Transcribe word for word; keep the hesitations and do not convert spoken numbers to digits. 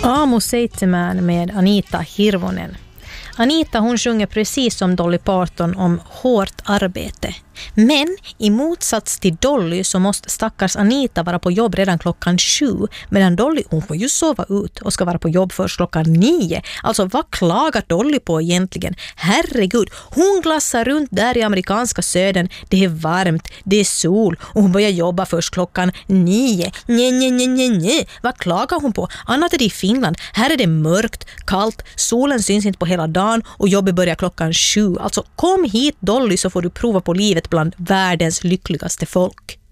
Aamu Seitsemän med Anita Hirvonen. Anita hon sjunger precis som Dolly Parton om hårt arbete. Men i motsats till Dolly så måste stackars Anita vara på jobb redan klockan sju. Medan Dolly hon får ju sova ut och ska vara på jobb först klockan nio. Alltså vad klagar Dolly på egentligen? Herregud, hon glassar runt där i amerikanska södern. Det är varmt, det är sol och hon börjar jobba först klockan nio. Nej, nej, nej, nej, nej. Vad klagar hon på? Annat är det i Finland. Här är det mörkt, kallt, solen syns inte på hela dagen och jobbet börjar klockan sju. Alltså kom hit Dolly så får du prova på livet bland världens lyckligaste folk.